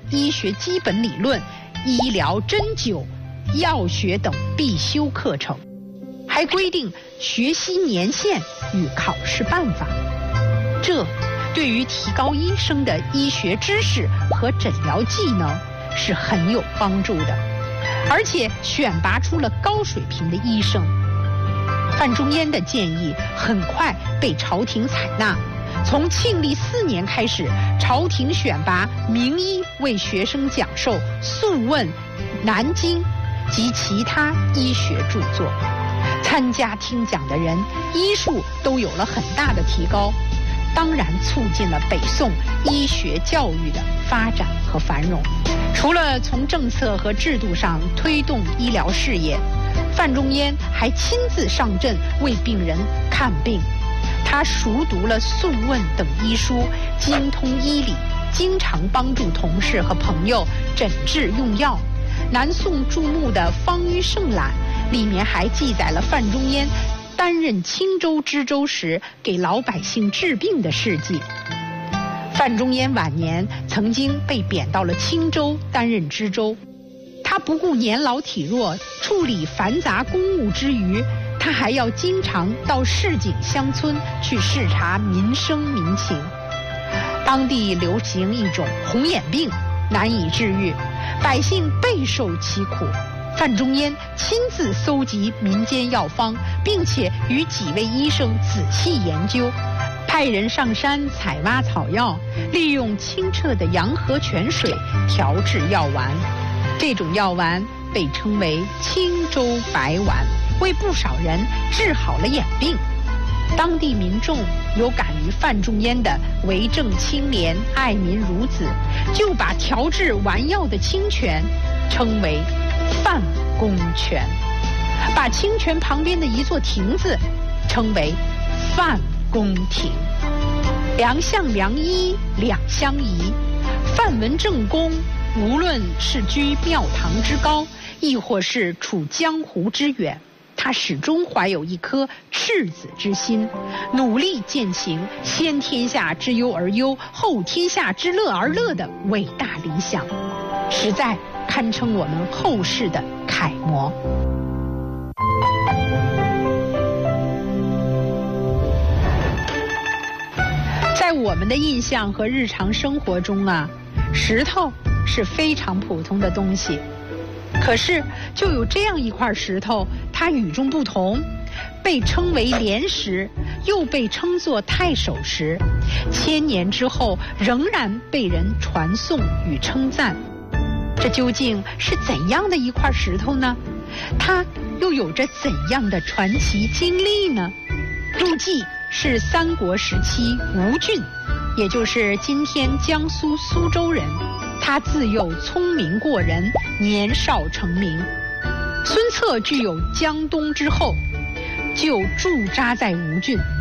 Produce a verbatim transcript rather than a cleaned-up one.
医学基本理论、医疗针灸、药学等必修课程，还规定学习年限与考试办法。这对于提高医生的医学知识和诊疗技能是很有帮助的，而且选拔出了高水平的医生。范仲淹的建议很快被朝廷采纳，从庆历四年开始，朝廷选拔名医为学生讲授《素问》《南经》及其他医学著作。参加听讲的人医术都有了很大的提高，当然促进了北宋医学教育的发展和繁荣。除了从政策和制度上推动医疗事业，范仲淹还亲自上阵为病人看病。他熟读了《素问》等医书，精通医理，经常帮助同事和朋友诊治用药。南宋注目的《方医圣览》里面还记载了范仲淹担任青州知州时给老百姓治病的事迹。范仲淹晚年曾经被贬到了青州担任知州，他不顾年老体弱，处理繁杂公务之余，他还要经常到市井乡村去视察民生民情。当地流行一种红眼病，难以治愈，百姓备受其苦。范仲淹亲自搜集民间药方，并且与几位医生仔细研究，派人上山采挖草药，利用清澈的阳河泉水调制药丸。这种药丸被称为青州白丸，为不少人治好了眼病。当地民众有感于范仲淹的为政清廉、爱民如子，就把调制丸药的清泉称为范公泉，把清泉旁边的一座亭子称为范公亭。良相良医两相宜，范文正公无论是居庙堂之高，亦或是处江湖之远，他始终怀有一颗赤子之心，努力践行先天下之忧而忧，后天下之乐而乐的伟大理想，实在堪称我们后世的楷模。在我们的印象和日常生活中啊，石头是非常普通的东西，可是就有这样一块石头，它与众不同，被称为莲石，又被称作太守石，千年之后仍然被人传颂与称赞。这究竟是怎样的一块石头呢？它又有着怎样的传奇经历呢？陆记是三国时期吴郡，也就是今天江苏苏州人。他自幼聪明过人，年少成名。孙策具有江东之后，就驻扎在吴郡。